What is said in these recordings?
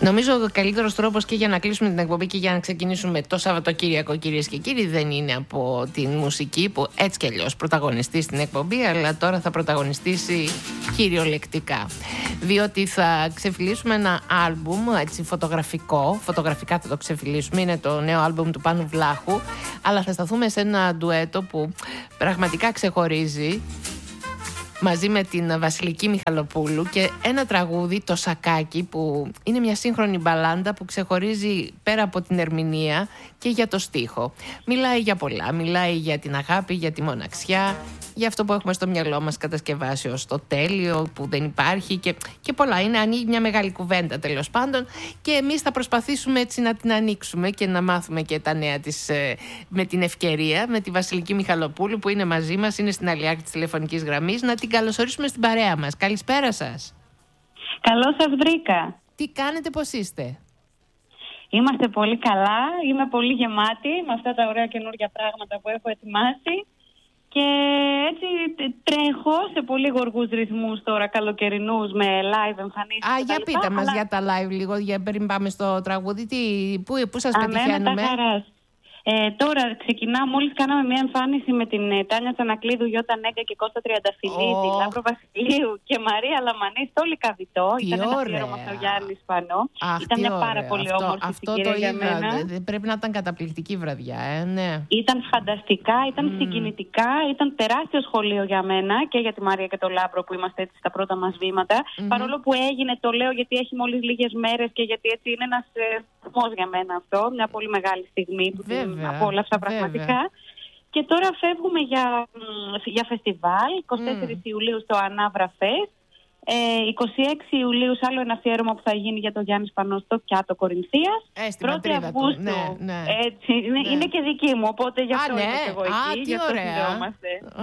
Νομίζω ο καλύτερος τρόπος και για να κλείσουμε την εκπομπή και για να ξεκινήσουμε το Σαββατοκύριακο, κυρίες και κύριοι, δεν είναι από την μουσική που έτσι κι αλλιώς πρωταγωνιστεί στην εκπομπή, αλλά τώρα θα πρωταγωνιστήσει κυριολεκτικά. Διότι θα ξεφυλίσουμε ένα άλμπουμ, έτσι φωτογραφικά θα το ξεφυλίσουμε, είναι το νέο άλμπουμ του Πάνου Βλάχου, αλλά θα σταθούμε σε ένα ντουέτο που πραγματικά ξεχωρίζει, μαζί με την Βασιλική Μιχαλοπούλου, και ένα τραγούδι, το Σακάκι, που είναι μια σύγχρονη μπαλάντα που ξεχωρίζει πέρα από την ερμηνεία και για το στίχο. Μιλάει για πολλά, μιλάει για την αγάπη, για τη μοναξιά, για αυτό που έχουμε στο μυαλό μας κατασκευάσει ως το τέλειο που δεν υπάρχει και πολλά. Ανοίγει μια μεγάλη κουβέντα, τέλος πάντων, και εμείς θα προσπαθήσουμε έτσι να την ανοίξουμε και να μάθουμε και τα νέα της με την ευκαιρία, με τη Βασιλική Μιχαλοπούλου που είναι μαζί μας, είναι στην άλλη άκρη της τηλεφωνικής γραμμής. Να την καλωσορίσουμε στην παρέα μας. Καλησπέρα σας. Καλώς σας βρήκα. Τι κάνετε, πώς είστε? Είμαστε πολύ καλά, είμαι πολύ γεμάτη με αυτά τα ωραία καινούργια πράγματα που έχω ετοιμάσει. Και έτσι τρέχω σε πολύ γοργούς ρυθμούς τώρα, καλοκαιρινούς, με live εμφανίσεις. Για πείτε μας για τα live λίγο, πριν πάμε στο τραγούδι. Πού σας πετυχαίνουμε? Τώρα ξεκινάω, μόλις κάναμε μια εμφάνιση με την Τάνια Τσανακλείδου, Γιώτα Νέγκα και Κώστα Τριανταφυλλίδη, Λάμπρο Βασιλείου και Μαρία Λαμανή στο Λυκαβητό. Ήταν ένα αφιέρωμα στο Γιάννη Σπανό. Ήταν μια πάρα πολύ όμορφη συγκυρία για μένα. Πρέπει να ήταν καταπληκτική βραδιά, ναι. Ήταν φανταστικά, ήταν συγκινητικά, ήταν τεράστιο σχολείο για μένα και για τη Μαρία και τον Λάμπρο που είμαστε έτσι στα πρώτα μας βήματα. Παρόλο που έγινε, το λέω γιατί έχει μόλις λίγες μέρες και γιατί έτσι είναι ένας θεσμός για μένα αυτό, μια πολύ μεγάλη στιγμή που απόλαυσα πραγματικά. Και τώρα φεύγουμε για φεστιβάλ, 24 Ιουλίου στο Ανάβρα Φεστ, 26 Ιουλίου άλλο ένα αφιέρωμα που θα γίνει για τον Γιάννη Σπανό στο Κιάτο Κορινθίας. 1η Αυγούστου. Έτσι, είναι και δική μου, οπότε γι' αυτό είμαι και εγώ εκεί. Τι ωραία.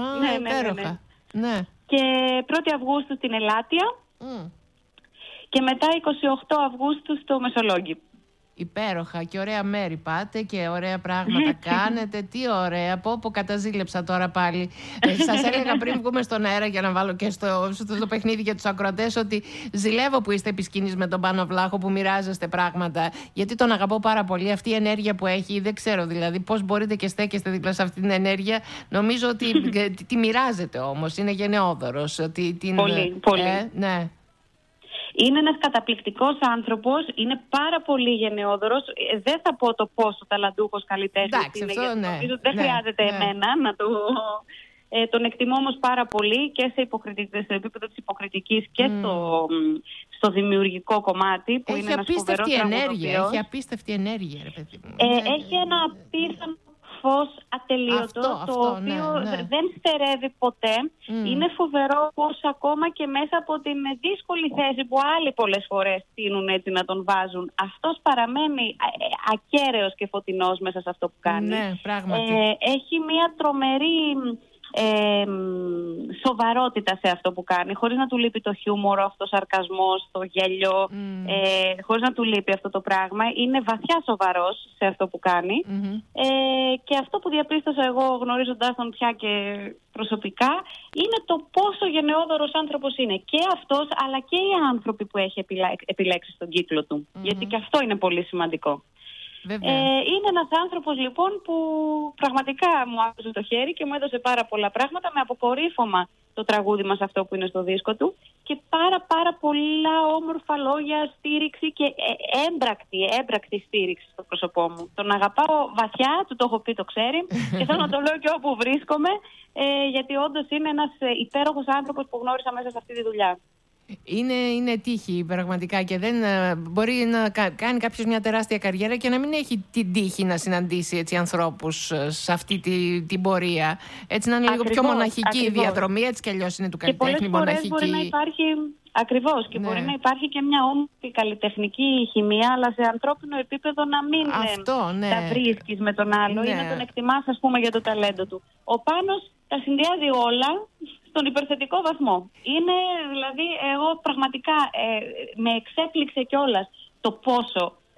Ναι. Και 1η Αυγούστου στην Ελάτια και μετά 28 Αυγούστου στο Μεσολόγγι. Υπέροχα και ωραία μέρη πάτε και ωραία πράγματα κάνετε. Τι ωραία, πω καταζήλεψα τώρα πάλι. Σας έλεγα πριν βγούμε στον αέρα για να βάλω και στο παιχνίδι για τους ακροατές ότι ζηλεύω που είστε επί σκηνής με τον Πάνο Βλάχο, που μοιράζεστε πράγματα, γιατί τον αγαπώ πάρα πολύ. Αυτή η ενέργεια που έχει, δεν ξέρω δηλαδή πώς μπορείτε και στέκεστε δίπλα σε αυτή την ενέργεια. Νομίζω ότι τη μοιράζετε όμως, είναι γενναιόδωρος. Πολύ. Ναι. Είναι ένας καταπληκτικός άνθρωπος, είναι πάρα πολύ γενναιόδωρος. Δεν θα πω το πόσο ταλαντούχος καλλιτέχνης είναι, γιατί νομίζω ότι δεν χρειάζεται εμένα να το... τον εκτιμώ όμως πάρα πολύ και στο επίπεδο της υποκριτικής και στο δημιουργικό κομμάτι, που είναι ένας φοβερός τραγουδοποιός. Έχει απίστευτη ενέργεια, ρε παιδί μου. Έχει ένα απίθανο φως ατελείωτο, το οποίο δεν στερεύει ποτέ. Είναι φοβερό πως ακόμα και μέσα από την δύσκολη θέση που άλλοι πολλές φορές τείνουν έτσι να τον βάζουν, αυτός παραμένει ακέραιος και φωτεινός μέσα σε αυτό που κάνει. Ναι, πράγματι. Έχει μια τρομερή σοβαρότητα σε αυτό που κάνει, χωρίς να του λείπει το χιούμορ, αυτό ο σαρκασμός, το γέλιο, χωρίς να του λείπει αυτό το πράγμα. Είναι βαθιά σοβαρός σε αυτό που κάνει, και αυτό που διαπίστωσα εγώ γνωρίζοντάς τον πια και προσωπικά είναι το πόσο γενναιόδωρος άνθρωπος είναι και αυτός, αλλά και οι άνθρωποι που έχει επιλέξει στον κύκλο του, γιατί και αυτό είναι πολύ σημαντικό. Είναι ένας άνθρωπος λοιπόν που πραγματικά μου άκουσε το χέρι και μου έδωσε πάρα πολλά πράγματα, με αποκορύφωμα το τραγούδι μας αυτό που είναι στο δίσκο του, και πάρα πολλά όμορφα λόγια, στήριξη και έμπρακτη στήριξη στο πρόσωπό μου. Τον αγαπάω βαθιά, του το έχω πει, το ξέρει, και θέλω να το λέω και όπου βρίσκομαι, γιατί όντως είναι ένας υπέροχος άνθρωπος που γνώρισα μέσα σε αυτή τη δουλειά. Είναι τύχη πραγματικά, και δεν μπορεί να κάνει κάποιος μια τεράστια καριέρα και να μην έχει την τύχη να συναντήσει έτσι ανθρώπους σε αυτή την πορεία. Έτσι να είναι λίγο πιο μοναχική η διαδρομή, έτσι κι αλλιώς είναι του καλλιτέχνη μοναχική. Μπορεί να υπάρχει, ακριβώς, και μπορεί να υπάρχει και μια όμορφη καλλιτεχνική χημεία, αλλά σε ανθρώπινο επίπεδο να μην τα βρίσκεις με τον άλλο ή να τον εκτιμάς, ας πούμε, για το ταλέντο του. Ο Πάνος τα συνδυάζει όλα στον υπερθετικό βαθμό. Είναι, δηλαδή, εγώ πραγματικά με εξέπληξε κιόλας το πόσο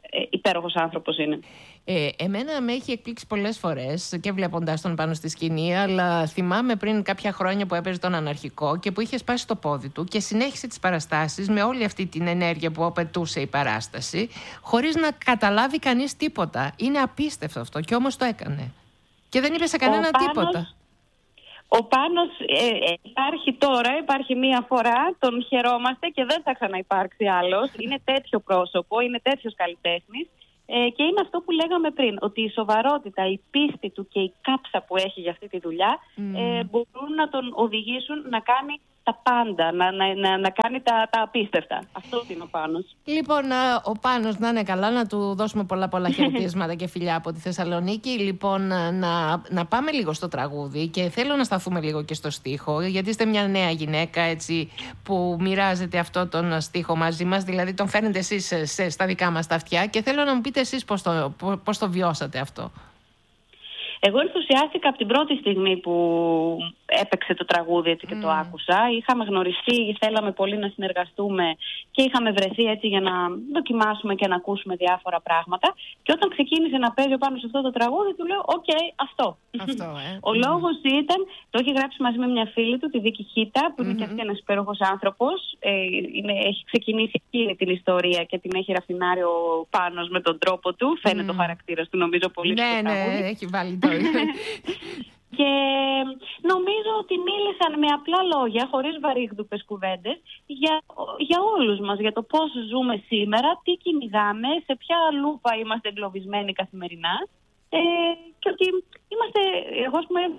υπέροχος άνθρωπος είναι. Εμένα με έχει εκπλήξει πολλές φορές και βλέποντας τον πάνω στη σκηνή, αλλά θυμάμαι πριν κάποια χρόνια που έπαιζε τον Αναρχικό και που είχε σπάσει το πόδι του και συνέχισε τις παραστάσεις με όλη αυτή την ενέργεια που απαιτούσε η παράσταση, χωρίς να καταλάβει κανείς τίποτα. Είναι απίστευτο αυτό και όμως το έκανε. Και δεν είπε σε κανένα τίποτα. Ο Πάνος υπάρχει τώρα, υπάρχει μία φορά, τον χαιρόμαστε και δεν θα ξαναυπάρξει άλλος. Είναι τέτοιο πρόσωπο, είναι τέτοιος καλλιτέχνης και είναι αυτό που λέγαμε πριν, ότι η σοβαρότητα, η πίστη του και η κάψα που έχει για αυτή τη δουλειά μπορούν να τον οδηγήσουν να κάνει τα πάντα, να κάνει τα απίστευτα. Αυτό είναι ο Πάνος. Λοιπόν, ο Πάνος να είναι καλά, να του δώσουμε πολλά χαιρετίσματα και φιλιά από τη Θεσσαλονίκη. Λοιπόν, να πάμε λίγο στο τραγούδι και θέλω να σταθούμε λίγο και στο στίχο, γιατί είστε μια νέα γυναίκα έτσι, που μοιράζετε αυτό τον στίχο μαζί μας, δηλαδή τον φέρνετε εσείς στα δικά μας τα αυτιά και θέλω να μου πείτε εσείς πώς το βιώσατε αυτό. Εγώ ενθουσιάστηκα από την πρώτη στιγμή που έπαιξε το τραγούδι έτσι, και το άκουσα. Είχαμε γνωριστεί, θέλαμε πολύ να συνεργαστούμε και είχαμε βρεθεί έτσι για να δοκιμάσουμε και να ακούσουμε διάφορα πράγματα. Και όταν ξεκίνησε να παίζει πάνω σε αυτό το τραγούδι, του λέω: «Οκ, αυτό». Ο λόγος ήταν, το έχει γράψει μαζί με μια φίλη του, τη Βίκη Χίτα, που είναι και αυτή ένας υπέροχος άνθρωπος. Έχει ξεκινήσει εκείνη την ιστορία και την έχει ραφινάρει ο Πάνος με τον τρόπο του. Φαίνεται ο χαρακτήρας του, νομίζω, πολύ στο τραγούδι. Ναι, έχει βάλει το. Και νομίζω ότι μίλησαν με απλά λόγια, χωρίς βαρύγδουπες κουβέντες, για όλους μας, για το πώς ζούμε σήμερα, τι κυνηγάμε, σε ποια λούπα είμαστε εγκλωβισμένοι καθημερινά και ότι είμαστε, εγώ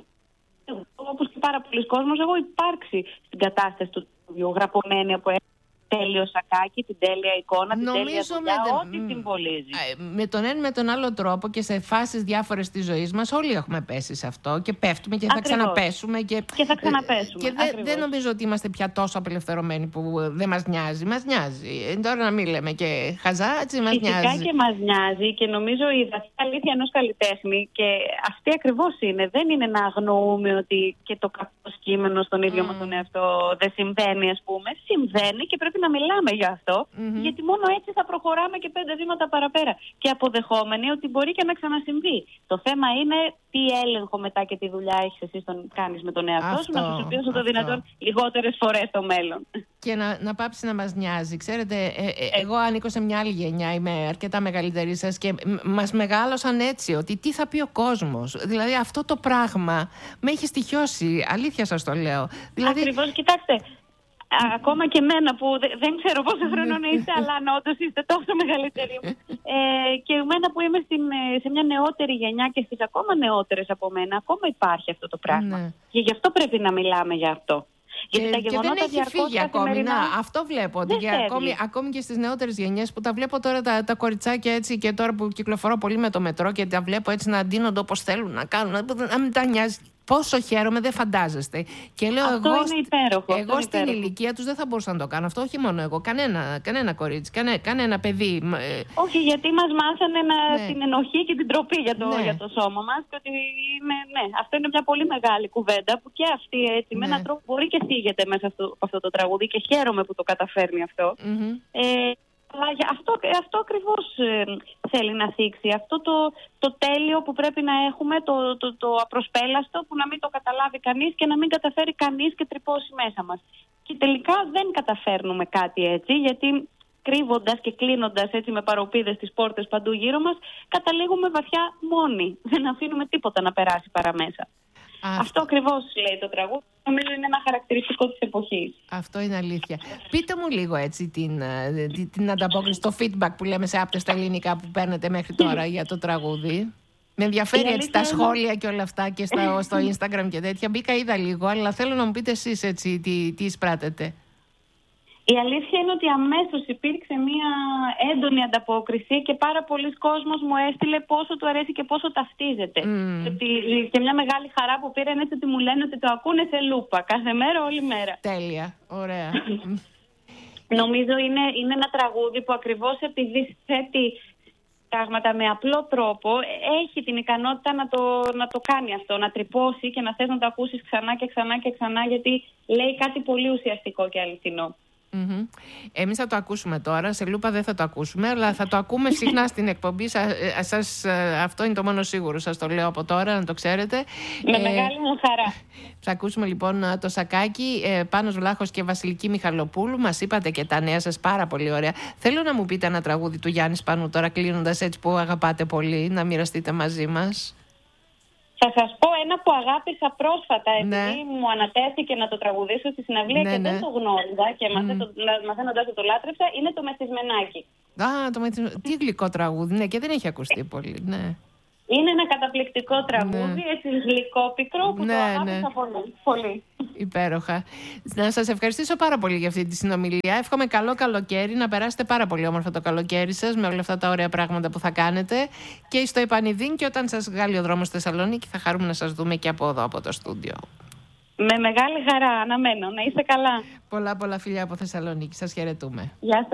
όπως και πάρα πολλοί κόσμος, έχω υπάρξει στην κατάσταση του γραφωμένη από τέλειο σακάκι, την τέλεια εικόνα, την τέλεια δουλειά, ό,τι συμβολίζει. Με τον ένα με τον άλλο τρόπο και σε φάσεις διάφορες της ζωής μας όλοι έχουμε πέσει σε αυτό και πέφτουμε και θα ξαναπέσουμε. Και θα ξαναπέσουμε. Και δεν νομίζω ότι είμαστε πια τόσο απελευθερωμένοι που δεν μας νοιάζει. Μας νοιάζει. Τώρα να μην λέμε και χαζά, έτσι μας νοιάζει. Φυσικά και μας νοιάζει και νομίζω η βαθιά αλήθεια ενός καλλιτέχνη και αυτή ακριβώς είναι. Δεν είναι να αγνοούμε ότι και το κακό κείμενο στον ίδιο μας τον εαυτό δεν συμβαίνει, ας πούμε. Συμβαίνει και πρέπει να μιλάμε για αυτό, γιατί μόνο έτσι θα προχωράμε και 5 βήματα παραπέρα. Και αποδεχόμενοι ότι μπορεί και να ξανασυμβεί. Το θέμα είναι τι έλεγχο μετά και τι δουλειά έχεις εσύ κάνεις με τον εαυτό σου, να χρησιμοποιήσω το δυνατόν λιγότερες φορές στο μέλλον. Και να πάψει να μας νοιάζει. Ξέρετε, εγώ ανήκω σε μια άλλη γενιά, είμαι αρκετά μεγαλύτερη σας και μας μεγάλωσαν έτσι, ότι τι θα πει ο κόσμος. Δηλαδή αυτό το πράγμα με έχει στοιχιώσει, αλήθεια σας το λέω. Δηλαδή... Ακριβώς, κοιτάξτε. Ακόμα και εμένα που δεν ξέρω πόσο χρονών είστε, αλλά αν όντως είστε τόσο μεγαλύτεροι. Και εμένα που είμαι σε μια νεότερη γενιά και στις ακόμα νεότερες από μένα, ακόμα υπάρχει αυτό το πράγμα. Ναι. Και γι' αυτό πρέπει να μιλάμε για αυτό. Γιατί και δεν έχει φύγει ακόμη. Αυτό βλέπω. Ότι ακόμη και στις νεότερες γενιές που τα βλέπω τώρα τα κοριτσάκια έτσι και τώρα που κυκλοφορώ πολύ με το μετρό και τα βλέπω έτσι να αντίνονται όπως θέλουν να κάνουν, να μην τα νοιάζει. Πόσο χαίρομαι, δεν φαντάζεστε. Και λέω, αυτό είναι υπέροχο. Εγώ στην ηλικία τους δεν θα μπορούσα να το κάνω αυτό. Όχι μόνο εγώ, κανένα κορίτσι, κανένα παιδί. Όχι, γιατί μας μάθανε την ενοχή και την τροπή για το σώμα μας. Και ότι αυτό είναι μια πολύ μεγάλη κουβέντα που και αυτή έτσι, με έναν τρόπο μπορεί και θίγεται μέσα από αυτό το τραγούδι και χαίρομαι που το καταφέρνει αυτό. Αλλά αυτό ακριβώς θέλει να θίξει. Αυτό το τέλειο που πρέπει να έχουμε, το απροσπέλαστο που να μην το καταλάβει κανείς και να μην καταφέρει κανείς και τρυπώσει μέσα μας. Και τελικά δεν καταφέρνουμε κάτι έτσι, γιατί κρύβοντας και κλείνοντας έτσι με παροπίδες τις πόρτες παντού γύρω μας, καταλήγουμε βαθιά μόνοι. Δεν αφήνουμε τίποτα να περάσει παραμέσα. Αυτό ακριβώς λέει το τραγούδι. Νομίζω είναι ένα χαρακτηριστικό της εποχής. Αυτό είναι αλήθεια. Πείτε μου λίγο έτσι την ανταπόκριση, το feedback που λέμε σε άπτεστα ελληνικά που παίρνετε μέχρι τώρα για το τραγούδι. Με ενδιαφέρει έτσι τα σχόλια και όλα αυτά και στο Instagram και τέτοια. Μπήκα, είδα λίγο, αλλά θέλω να μου πείτε εσείς έτσι τι εισπράτετε. Η αλήθεια είναι ότι αμέσως υπήρξε μια έντονη ανταπόκριση και πάρα πολλοί κόσμος μου έστειλε πόσο του αρέσει και πόσο ταυτίζεται. Και μια μεγάλη χαρά που πήραν έτσι ότι μου λένε ότι το ακούνε σε λούπα κάθε μέρα, όλη μέρα. Τέλεια, ωραία. Νομίζω είναι ένα τραγούδι που ακριβώς επειδή θέτει πράγματα με απλό τρόπο, έχει την ικανότητα να το κάνει αυτό, να τρυπώσει και να θες να το ακούσεις ξανά και ξανά και ξανά, γιατί λέει κάτι πολύ ουσιαστικό και αληθινό. Εμείς θα το ακούσουμε τώρα, σε Λούπα δεν θα το ακούσουμε, αλλά θα το ακούμε συχνά στην εκπομπή σας, αυτό είναι το μόνο σίγουρο, σας το λέω από τώρα, να το ξέρετε. Με μεγάλη μου χαρά. Θα ακούσουμε λοιπόν το Σακάκι, Πάνος Βλάχος και Βασιλική Μιχαλοπούλου. Μας είπατε και τα νέα σας πάρα πολύ ωραία. Θέλω να μου πείτε ένα τραγούδι του Γιάννη Σπανού τώρα, κλείνοντας, έτσι, που αγαπάτε πολύ, να μοιραστείτε μαζί μας. Θα σας πω ένα που αγάπησα πρόσφατα, επειδή μου ανατέθηκε να το τραγουδήσω στη συναυλία και δεν το γνώριζα και μαθαίνοντας το λάτρεψα, είναι το Μεθυσμενάκι. Τι γλυκό τραγούδι, ναι, και δεν έχει ακουστεί πολύ, ναι. Είναι ένα καταπληκτικό τραγούδι, έτσι γλυκόπικρο, που το αγάπησα πολύ. Υπέροχα. Να σας ευχαριστήσω πάρα πολύ για αυτή τη συνομιλία. Εύχομαι καλό καλοκαίρι, να περάσετε πάρα πολύ όμορφα το καλοκαίρι σας με όλα αυτά τα ωραία πράγματα που θα κάνετε και στο επανειδήν, και όταν σας βγάλει ο δρόμος στη Θεσσαλονίκη θα χαρούμε να σας δούμε και από εδώ, από το στούντιο. Με μεγάλη χαρά, αναμένω. Να είστε καλά. Πολλά φιλιά από Θεσσαλονίκη. Σας χαιρετούμε. Γεια σας.